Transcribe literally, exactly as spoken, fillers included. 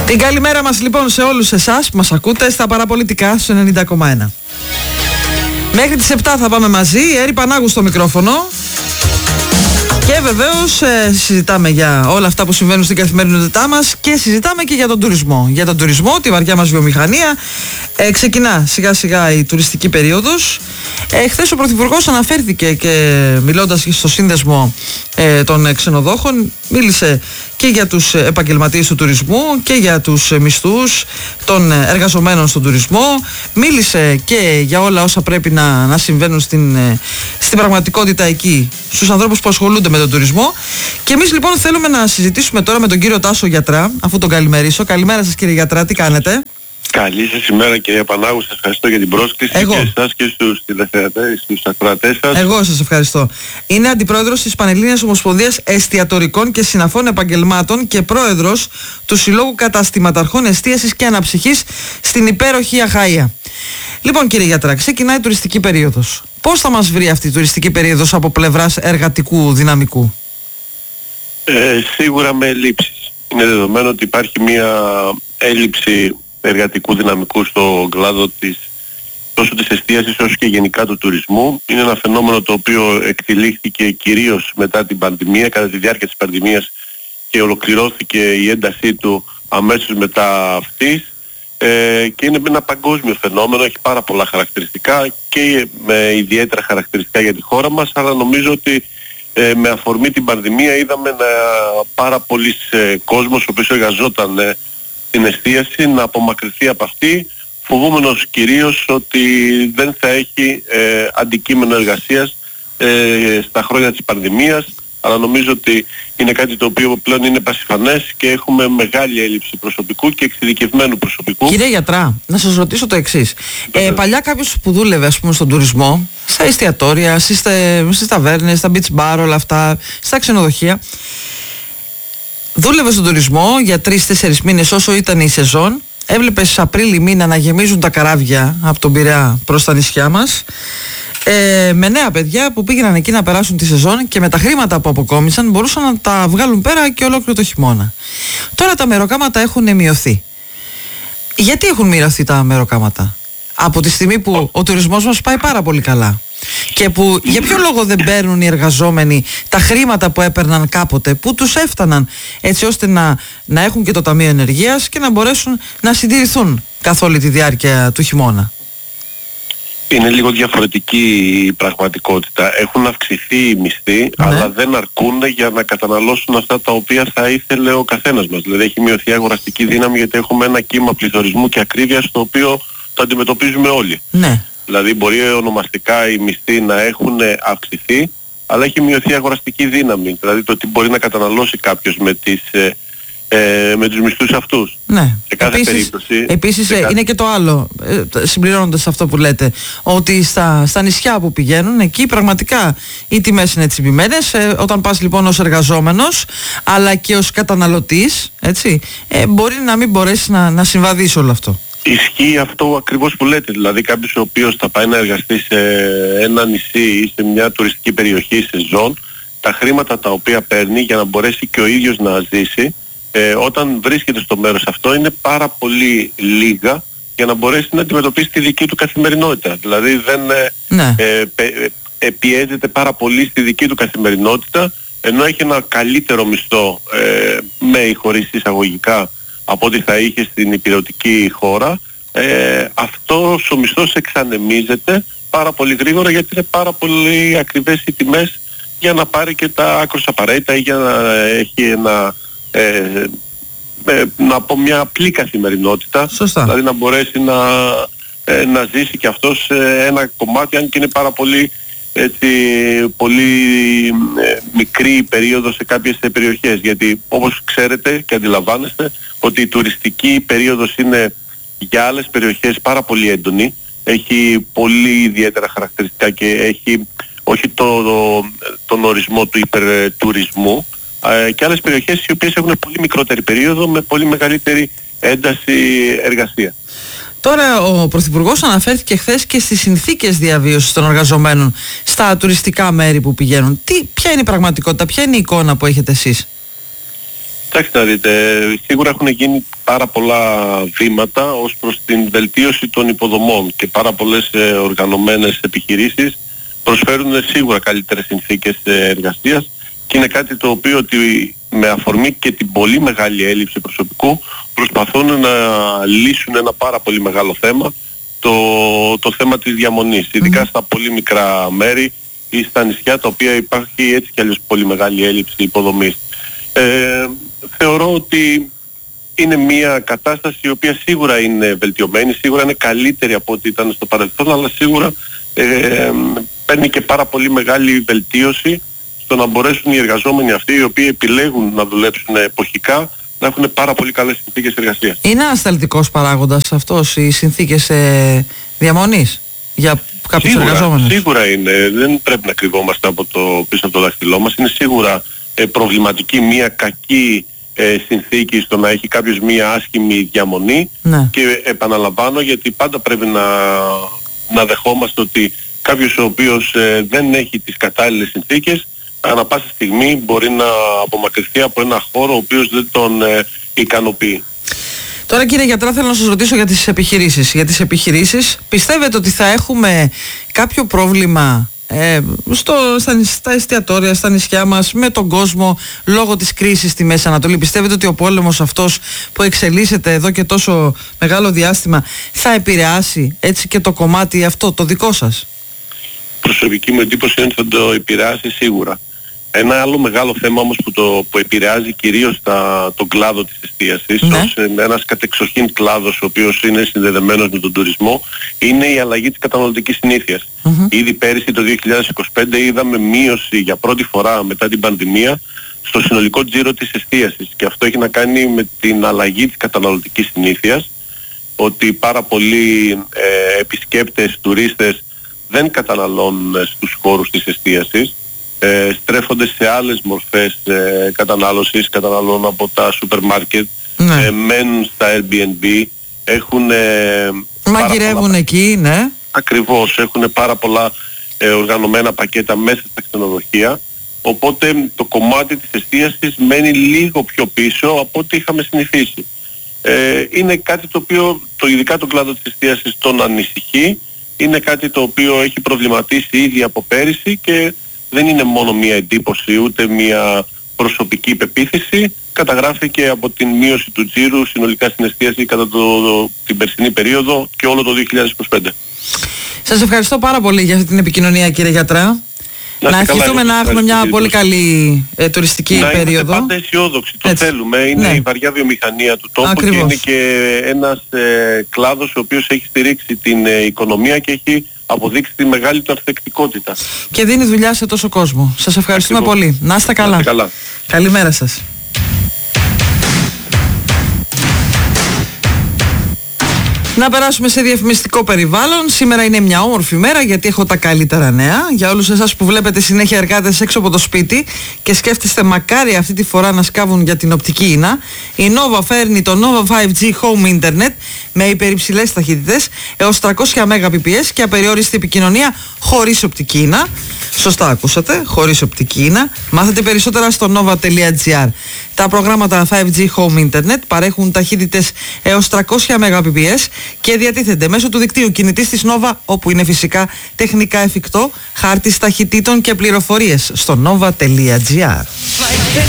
Την καλημέρα μας λοιπόν σε όλους εσάς που μας ακούτε στα παραπολιτικά στο ενενήντα κόμμα ένα. Μέχρι τις επτά θα πάμε μαζί, Έρη Πανάγου στο μικρόφωνο. Και βεβαίως ε, συζητάμε για όλα αυτά που συμβαίνουν στην καθημερινότητά μας και συζητάμε και για τον τουρισμό. Για τον τουρισμό, τη βαριά μας βιομηχανία. Ε, ξεκινά σιγά σιγά η τουριστική περίοδος. Ε, χθες ο Πρωθυπουργός αναφέρθηκε και μιλώντας στο σύνδεσμο ε, των ξενοδόχων, μίλησε και για τους επαγγελματίες του τουρισμού και για τους μισθούς των εργαζομένων στον τουρισμό. Μίλησε και για όλα όσα πρέπει να, να συμβαίνουν στην, στην πραγματικότητα εκεί, στους ανθρώπους που ασχολούνται με τον τουρισμό. Και εμείς λοιπόν θέλουμε να συζητήσουμε τώρα με τον κύριο Τάσο Γιατρά, αφού τον καλημερίσω. Καλημέρα σας κύριε Γιατρά, τι κάνετε? Καλή σας ημέρα κυρία Πανάγου, σας ευχαριστώ για την πρόσκληση. Εγώ. Και εσάς και στους τηλεθεατές, στους ακροατές σας. Εγώ σας ευχαριστώ. Είναι αντιπρόεδρος της Πανελλήνιας Ομοσπονδίας Εστιατορικών και Συναφών Επαγγελμάτων και πρόεδρος του Συλλόγου Καταστηματαρχών Εστίασης και Αναψυχής στην υπέροχη Αχαΐα. Λοιπόν κύριε Γιατρά, ξεκινάει η τουριστική περίοδος. Πώς θα μας βρει αυτή η τουριστική περίοδος από πλευράς εργατικού δυναμικού? Ε, σίγουρα με ελλείψεις. Είναι δεδομένο ότι υπάρχει μια έλλειψη εργατικού δυναμικού στον κλάδο της, τόσο της εστίασης όσο και γενικά του τουρισμού. Είναι ένα φαινόμενο το οποίο εκτελήχθηκε κυρίως μετά την πανδημία, κατά τη διάρκεια της πανδημίας, και ολοκληρώθηκε η έντασή του αμέσως μετά αυτής, ε, και είναι ένα παγκόσμιο φαινόμενο, έχει πάρα πολλά χαρακτηριστικά και με ιδιαίτερα χαρακτηριστικά για τη χώρα μας, αλλά νομίζω ότι ε, με αφορμή την πανδημία είδαμε ένα πάρα πολλοί ε, κόσμος ο οποίος εργαζόταν ε, την εστίαση να απομακρυνθεί από αυτή, φοβούμενος κυρίως ότι δεν θα έχει ε, αντικείμενο εργασίας ε, στα χρόνια της πανδημίας, αλλά νομίζω ότι είναι κάτι το οποίο πλέον είναι πασιφανές και έχουμε μεγάλη έλλειψη προσωπικού και εξειδικευμένου προσωπικού. Κύριε Γιατρά, να σας ρωτήσω το εξής. Ε, παλιά κάποιος που δούλευε ας πούμε στον τουρισμό, στα εστιατόρια, στις, στις ταβέρνες, στα beach bar, όλα αυτά, στα ξενοδοχεία, δούλευε στον τουρισμό για τρεις-τέσσερις μήνες όσο ήταν η σεζόν. Έβλεπες Απρίλη μήνα να γεμίζουν τα καράβια από τον Πειραιά προς τα νησιά μας, ε, με νέα παιδιά που πήγαιναν εκεί να περάσουν τη σεζόν και με τα χρήματα που αποκόμισαν μπορούσαν να τα βγάλουν πέρα και ολόκληρο το χειμώνα. Τώρα τα μεροκάματα έχουν μειωθεί. Γιατί έχουν μειωθεί τα μεροκάματα? Από τη στιγμή που ο τουρισμός μας πάει πάρα πολύ καλά. Και που για ποιο λόγο δεν παίρνουν οι εργαζόμενοι τα χρήματα που έπαιρναν κάποτε, που τους έφταναν, έτσι ώστε να, να έχουν και το Ταμείο Ενεργείας και να μπορέσουν να συντηρηθούν καθ' όλη τη διάρκεια του χειμώνα? Είναι λίγο διαφορετική η πραγματικότητα. Έχουν αυξηθεί οι μισθοί, ναι, αλλά δεν αρκούν για να καταναλώσουν αυτά τα οποία θα ήθελε ο καθένας μας. Δηλαδή έχει μειωθεί η αγοραστική δύναμη, γιατί έχουμε ένα κύμα πληθωρισμού και ακρίβειας το οποίο το αντιμετωπίζουμε όλοι. Ναι. Δηλαδή μπορεί ονομαστικά οι μισθοί να έχουν αυξηθεί, αλλά έχει μειωθεί η αγοραστική δύναμη. Δηλαδή το τι μπορεί να καταναλώσει κάποιος με, τις, ε, ε, με τους μισθούς αυτούς. Ναι. Σε κάθε επίσης, περίπτωση. Επίσης σε κάθε... είναι και το άλλο, ε, συμπληρώνοντας αυτό που λέτε, ότι στα, στα νησιά που πηγαίνουν, εκεί πραγματικά οι τιμές είναι τσιμπημένες. Ε, όταν πας λοιπόν ως εργαζόμενος, αλλά και ως καταναλωτής, έτσι, ε, μπορεί να μην μπορέσει να, να συμβαδίσει όλο αυτό. Ισχύει αυτό ακριβώς που λέτε, δηλαδή κάποιος ο οποίος θα πάει να εργαστεί σε ένα νησί ή σε μια τουριστική περιοχή σε ζών, τα χρήματα τα οποία παίρνει για να μπορέσει και ο ίδιος να ζήσει, ε, όταν βρίσκεται στο μέρος αυτό, είναι πάρα πολύ λίγα για να μπορέσει να αντιμετωπίσει τη δική του καθημερινότητα. Δηλαδή δεν ναι. ε, ε, ε, πιέζεται πάρα πολύ στη δική του καθημερινότητα, ενώ έχει ένα καλύτερο μισθό, ε, με ή χωρίς εισαγωγικά, από ό,τι θα είχε στην υπηρετική χώρα. Ε, αυτός ο μισθός εξανεμίζεται πάρα πολύ γρήγορα, γιατί είναι πάρα πολύ ακριβές οι τιμές για να πάρει και τα άκρως απαραίτητα ή για να έχει ένα, ε, ε, να πω μια απλή καθημερινότητα. Σωστά. Δηλαδή να μπορέσει να, ε, να ζήσει και αυτός ε, ένα κομμάτι, αν και είναι πάρα πολύ, έτσι, πολύ ε, μικρή περίοδος σε κάποιες περιοχές, γιατί όπως ξέρετε και αντιλαμβάνεστε ότι η τουριστική περίοδος είναι για άλλες περιοχές πάρα πολύ έντονη, έχει πολύ ιδιαίτερα χαρακτηριστικά και έχει όχι το, το, τον ορισμό του υπερτουρισμού, ε, και άλλες περιοχές οι οποίες έχουν πολύ μικρότερη περίοδο με πολύ μεγαλύτερη ένταση εργασία. Τώρα ο Πρωθυπουργός αναφέρθηκε χθες και στις συνθήκες διαβίωσης των εργαζομένων στα τουριστικά μέρη που πηγαίνουν. Τι, ποια είναι η πραγματικότητα, ποια είναι η εικόνα που έχετε εσείς? Κοιτάξτε να δείτε, σίγουρα έχουν γίνει πάρα πολλά βήματα ως προς την βελτίωση των υποδομών και πάρα πολλές ε, οργανωμένες επιχειρήσεις προσφέρουν σίγουρα καλύτερες συνθήκες εργασίας και είναι κάτι το οποίο ότι με αφορμή και την πολύ μεγάλη έλλειψη προσωπικού προσπαθούν να λύσουν ένα πάρα πολύ μεγάλο θέμα, το, το θέμα της διαμονής, ειδικά mm. στα πολύ μικρά μέρη ή στα νησιά τα οποία υπάρχει έτσι κι αλλιώς πολύ μεγάλη έλλειψη υποδομής. Ε, θεωρώ ότι είναι μια κατάσταση η οποία σίγουρα είναι βελτιωμένη, σίγουρα είναι καλύτερη από ό,τι ήταν στο παρελθόν, αλλά σίγουρα ε, παίρνει και πάρα πολύ μεγάλη βελτίωση στο να μπορέσουν οι εργαζόμενοι αυτοί οι οποίοι επιλέγουν να δουλέψουν εποχικά να έχουν πάρα πολύ καλές συνθήκες εργασίας. Είναι ανασταλτικός παράγοντας αυτός, οι συνθήκες ε, διαμονής για κάποιους σίγουρα, εργαζόμενους? Σίγουρα είναι, δεν πρέπει να κρυβόμαστε από το, πίσω από το δάχτυλό μας. Είναι σίγουρα ε, προβληματική μια κακή ε, συνθήκη στο να έχει κάποιος μια άσχημη διαμονή, ναι. Και επαναλαμβάνω, γιατί πάντα πρέπει να, να δεχόμαστε ότι κάποιος ο οποίος ε, δεν έχει τις κατάλληλες συνθήκες ανά πάσα στιγμή μπορεί να απομακρυνθεί από ένα χώρο ο οποίος δεν τον ε, ικανοποιεί. Τώρα κύριε γιατρά, θέλω να σας ρωτήσω για τις επιχειρήσεις. Για τις επιχειρήσεις πιστεύετε ότι θα έχουμε κάποιο πρόβλημα ε, στο, στα, στα εστιατόρια, στα νησιά μας, με τον κόσμο λόγω της κρίσης στη Μέση Ανατολή? Πιστεύετε ότι ο πόλεμος αυτός που εξελίσσεται εδώ και τόσο μεγάλο διάστημα θα επηρεάσει έτσι και το κομμάτι αυτό το δικό σας? Προσωπική μου εντύπωση είναι ότι θα το επηρεάσει σίγουρα. Ένα άλλο μεγάλο θέμα όμως που, το, που επηρεάζει κυρίως τα, τον κλάδο της εστίασης, ναι. ως ένας κατεξοχήν κλάδος ο οποίος είναι συνδεδεμένος με τον τουρισμό, είναι η αλλαγή της καταναλωτικής συνήθειας. Mm-hmm. Ήδη πέρυσι το δύο χιλιάδες είκοσι πέντε είδαμε μείωση για πρώτη φορά μετά την πανδημία στο συνολικό τζίρο της εστίασης, και αυτό έχει να κάνει με την αλλαγή της καταναλωτικής συνήθειας, ότι πάρα πολλοί ε, επισκέπτες, τουρίστες δεν καταναλώνουν στους χώρους της εστίασης, ε, στρέφονται σε άλλες μορφές ε, κατανάλωσης, καταναλώνουν από τα σούπερ μάρκετ, ναι. ε, μένουν στα Airbnb, έχουν ε, μαγειρεύουν πολλά... εκεί, ναι. Ακριβώς, έχουν πάρα πολλά ε, οργανωμένα πακέτα μέσα στα ξενοδοχεία, οπότε το κομμάτι της εστίασης μένει λίγο πιο πίσω από ό,τι είχαμε συνηθίσει. Ε, είναι κάτι το οποίο, το, ειδικά το κλάδο της εστίασης τον ανησυχεί, είναι κάτι το οποίο έχει προβληματίσει ήδη από πέρυσι και δεν είναι μόνο μία εντύπωση ούτε μία προσωπική πεποίθηση, καταγράφηκε από την μείωση του τζίρου συνολικά στην εστίαση κατά το, το, την περσινή περίοδο και όλο το δύο χιλιάδες είκοσι πέντε. Σας ευχαριστώ πάρα πολύ για αυτή την επικοινωνία, κύριε γιατρά. Να, να ευχηθούμε να έχουμε μια πολύ καλή ε, τουριστική να περίοδο. Να είμαστε πάντα αισιόδοξοι, το Έτσι. θέλουμε. Είναι ναι. η βαριά βιομηχανία του τόπου. Ακριβώς. Και είναι και ένας ε, κλάδος ο οποίος έχει στηρίξει την ε, οικονομία και έχει αποδείξει τη μεγάλη του ανθεκτικότητα. Και δίνει δουλειά σε τόσο κόσμο. Σας ευχαριστούμε Ακριβώς. πολύ. Να είστε καλά. Να είστε καλά. Καλημέρα σας. Να περάσουμε σε διαφημιστικό περιβάλλον. Σήμερα είναι μια όμορφη μέρα γιατί έχω τα καλύτερα νέα. Για όλους εσάς που βλέπετε συνέχεια εργάτες έξω από το σπίτι και σκέφτεστε μακάρι αυτή τη φορά να σκάβουν για την οπτική ίνα, η Nova φέρνει το Nova φάιβ τζι Home Internet με υπερυψηλές ταχύτητες έως τριακόσια Mbps και απεριόριστη επικοινωνία χωρίς οπτική ίνα. Σωστά ακούσατε, χωρίς οπτική ίνα. Μάθετε περισσότερα στο nova τελεία gr. Τα προγράμματα φάιβ τζι Home Internet παρέχουν ταχύτητες έως τριακόσια Mbps και διατίθενται μέσω του δικτύου κινητής της Nova, όπου είναι φυσικά τεχνικά εφικτό, χάρτης ταχυτήτων και πληροφορίες στο nova τελεία gr.